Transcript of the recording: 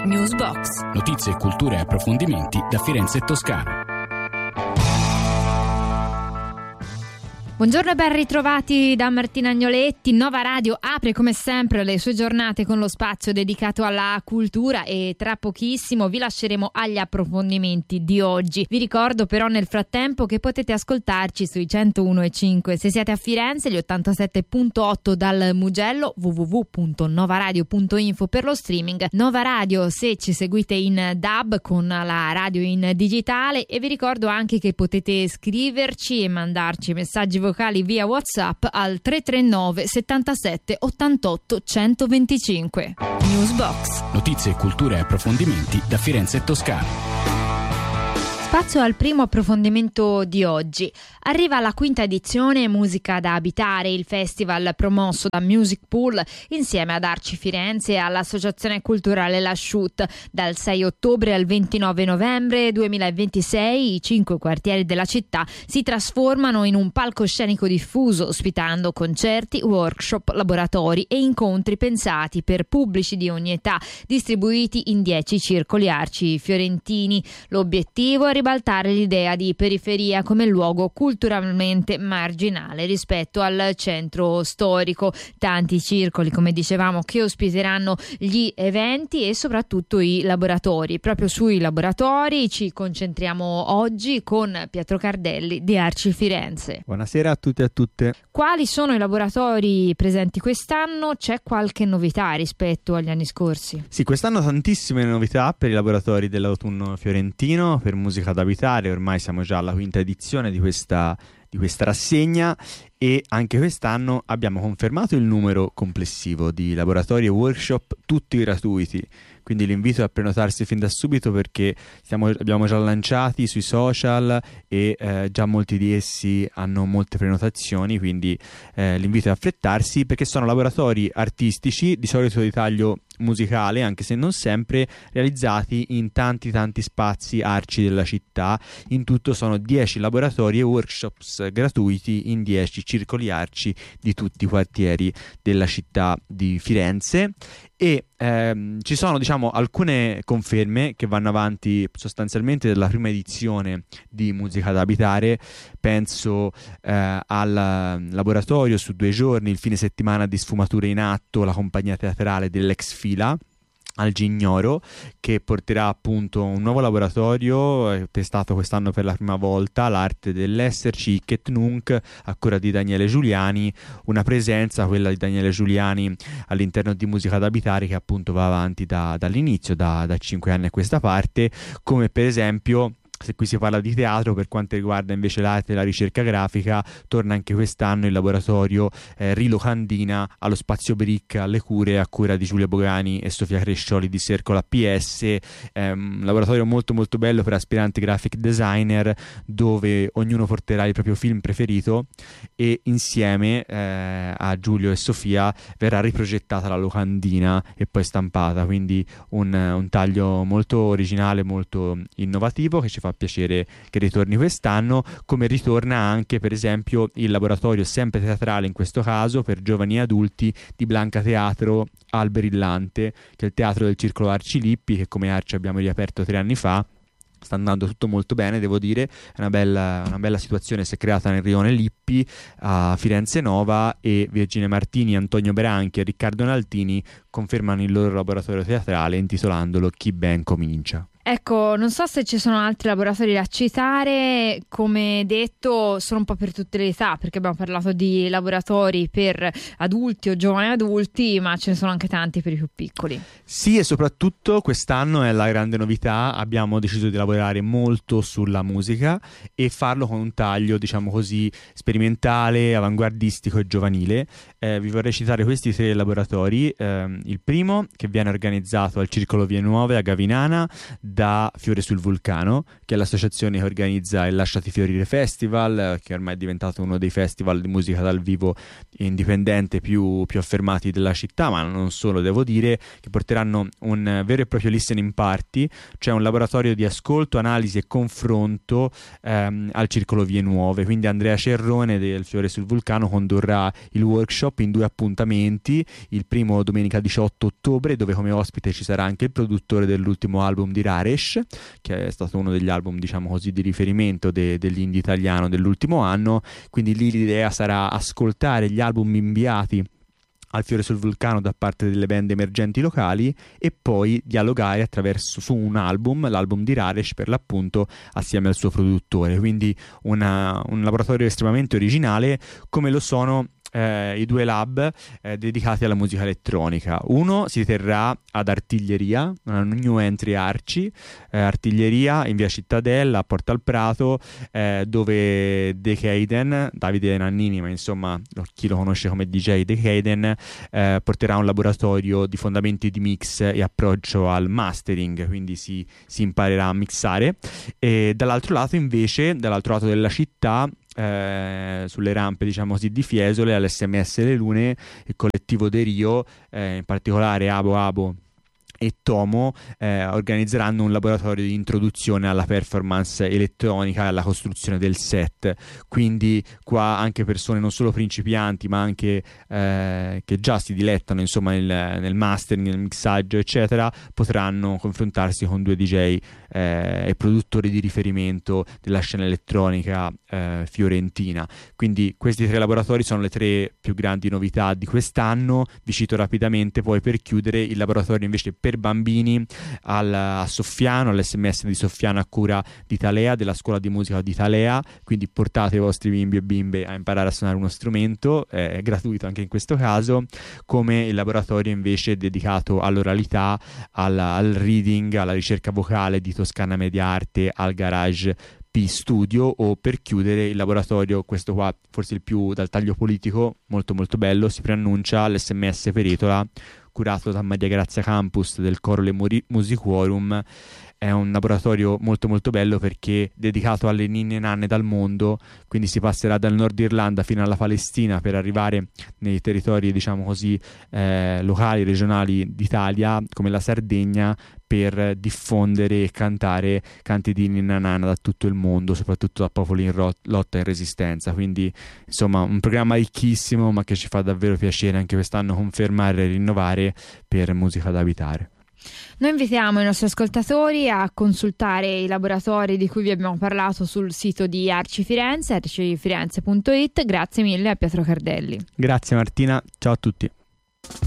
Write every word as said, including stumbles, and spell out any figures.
Newsbox. Notizie, cultura e approfondimenti da Firenze e Toscana. Buongiorno e ben ritrovati da Martina Agnoletti. Nova Radio apre come sempre le sue giornate con lo spazio dedicato alla cultura e tra pochissimo vi lasceremo agli approfondimenti di oggi. Vi ricordo però nel frattempo che potete ascoltarci sui centouno e cinque se siete a Firenze, gli ottantasette virgola otto dal Mugello, w w w punto novaradio punto info per lo streaming, Nova Radio se ci seguite in D A B con la radio in digitale, e vi ricordo anche che potete scriverci e mandarci messaggi vocali via WhatsApp al tre tre nove settantasette ottantotto centoventicinque. Newsbox. Notizie, cultura e approfondimenti da Firenze e Toscana. Spazio al primo approfondimento di oggi. Arriva la quinta edizione Musica da abitare, il festival promosso da Music Pool insieme ad Arci Firenze e all'Associazione Culturale La Chute. Dal sei ottobre al ventinove novembre duemilaventisei i cinque quartieri della città si trasformano in un palcoscenico diffuso, ospitando concerti, workshop, laboratori e incontri pensati per pubblici di ogni età, distribuiti in dieci circoli arci fiorentini. L'obiettivo è ribaltare l'idea di periferia come luogo culturalmente marginale rispetto al centro storico. Tanti circoli, come dicevamo, che ospiteranno gli eventi e soprattutto i laboratori. Proprio sui laboratori ci concentriamo oggi con Pietro Cardelli di Arci Firenze. Buonasera a tutti e a tutte. Quali sono i laboratori presenti quest'anno? C'è qualche novità rispetto agli anni scorsi? Sì, quest'anno tantissime novità per i laboratori dell'autunno fiorentino per musica da abitare. Ormai siamo già alla quinta edizione di questa, di questa rassegna e anche quest'anno abbiamo confermato il numero complessivo di laboratori e workshop, tutti gratuiti. Quindi l'invito è a prenotarsi fin da subito, perché siamo, abbiamo già lanciati sui social e eh, già molti di essi hanno molte prenotazioni, quindi eh, l'invito è a affrettarsi, perché sono laboratori artistici di solito di taglio musicale, anche se non sempre, realizzati in tanti tanti spazi arci della città. In tutto sono dieci laboratori e workshops gratuiti in dieci circoli arci di tutti i quartieri della città di Firenze. E ehm, ci sono, diciamo, alcune conferme che vanno avanti sostanzialmente dalla prima edizione di Musica da abitare. Penso eh, al laboratorio su due giorni, il fine settimana di Sfumature in atto, la compagnia teatrale dell'Ex Fila al Gignoro, che porterà appunto un nuovo laboratorio eh, testato quest'anno per la prima volta, l'arte dell'esserci, Hic et Nunc, a cura di Daniele Giuliani. Una presenza, quella di Daniele Giuliani, all'interno di Musica da abitare, che appunto va avanti da, dall'inizio, da, da cinque anni a questa parte, come per esempio, se qui si parla di teatro, per quanto riguarda invece l'arte e la ricerca grafica, torna anche quest'anno il laboratorio eh, Rilocandina allo Spazio Brick alle Cure, a cura di Giulia Bogani e Sofia Crescioli di Cercola P S. Un um, laboratorio molto molto bello per aspiranti graphic designer, dove ognuno porterà il proprio film preferito e insieme eh, a Giulio e Sofia verrà riprogettata la locandina e poi stampata. Quindi un, un taglio molto originale, molto innovativo, che ci fa piacere che ritorni quest'anno. Come ritorna anche per esempio il laboratorio, sempre teatrale in questo caso, per giovani e adulti, di Blanca Teatro al Brillante, che è il teatro del Circolo Arci Lippi, che come Arci abbiamo riaperto tre anni fa. Sta andando tutto molto bene, devo dire. È una bella, una bella situazione, si è creata nel rione Lippi a Firenze Nova, e Virginia Martini, Antonio Beranchi e Riccardo Naltini confermano il loro laboratorio teatrale intitolandolo Chi ben comincia. Ecco, non so se ci sono altri laboratori da citare. Come detto, sono un po' per tutte le età, perché abbiamo parlato di laboratori per adulti o giovani adulti, ma ce ne sono anche tanti per i più piccoli. Sì, e soprattutto quest'anno è la grande novità: abbiamo deciso di lavorare molto sulla musica e farlo con un taglio, diciamo così, sperimentale, avanguardistico e giovanile. Eh, vi vorrei citare questi tre laboratori. Eh, il primo, che viene organizzato al Circolo Vie Nuove a Gavinana da Fiore sul Vulcano, che è l'associazione che organizza il Lasciati Fiorire Festival, che ormai è diventato uno dei festival di musica dal vivo indipendente più, più affermati della città, ma non solo, devo dire, che porteranno un vero e proprio listening party, cioè un laboratorio di ascolto, analisi e confronto ehm, al Circolo Vie Nuove. Quindi Andrea Cerrone del Fiore sul Vulcano condurrà il workshop in due appuntamenti, il primo domenica diciotto ottobre, dove come ospite ci sarà anche il produttore dell'ultimo album di Raresh, che è stato uno degli album, diciamo così, di riferimento de- dell'indie italiano dell'ultimo anno. Quindi lì l'idea sarà ascoltare gli album inviati al Fiore sul Vulcano da parte delle band emergenti locali e poi dialogare attraverso su un album, l'album di Raresh per l'appunto, assieme al suo produttore. Quindi una, un laboratorio estremamente originale, come lo sono Eh, i due lab eh, dedicati alla musica elettronica. Uno si terrà ad Artiglieria, una new entry Arci, eh, Artiglieria in via Cittadella a Porta al Prato, eh, dove Decaden, Davide Nannini, ma insomma chi lo conosce come D J Decaden, eh, porterà un laboratorio di fondamenti di mix e approccio al mastering, quindi si, si imparerà a mixare. E dall'altro lato invece, dall'altro lato della città, Eh, sulle rampe, diciamo così, di Fiesole, all'S M S Le Lune, il collettivo De Rio, eh, in particolare Abo Abo e Tomo, eh, organizzeranno un laboratorio di introduzione alla performance elettronica e alla costruzione del set. Quindi qua anche persone non solo principianti, ma anche eh, che già si dilettano insomma nel, nel mastering, nel mixaggio eccetera, potranno confrontarsi con due D J eh, e produttori di riferimento della scena elettronica eh, fiorentina. Quindi questi tre laboratori sono le tre più grandi novità di quest'anno. Vi cito rapidamente poi per chiudere il laboratorio invece per bambini al, a Soffiano, all'S M S di Soffiano a cura di Talea, della scuola di musica di Talea. Quindi portate i vostri bimbi e bimbe a imparare a suonare uno strumento, è gratuito anche in questo caso, come il laboratorio invece dedicato all'oralità, al, al reading, alla ricerca vocale di Toscana Media Arte al Garage P Studio. O per chiudere il laboratorio, questo qua forse il più dal taglio politico, molto molto bello, si preannuncia l'S M S Peretola, curato da Maria Grazia Campus del Coro Le Musicorum. È un laboratorio molto molto bello perché dedicato alle ninne e nanne dal mondo, quindi si passerà dal Nord Irlanda fino alla Palestina per arrivare nei territori, diciamo così, eh, locali, regionali d'Italia, come la Sardegna, per diffondere e cantare canti di ninna e nanna da tutto il mondo, soprattutto da popoli in ro- lotta e resistenza. Quindi insomma un programma ricchissimo, ma che ci fa davvero piacere anche quest'anno confermare e rinnovare per Musica da Abitare. Noi invitiamo i nostri ascoltatori a consultare i laboratori di cui vi abbiamo parlato sul sito di Arci Firenze, arcifirenze punto it. Grazie mille a Pietro Cardelli. Grazie Martina, ciao a tutti.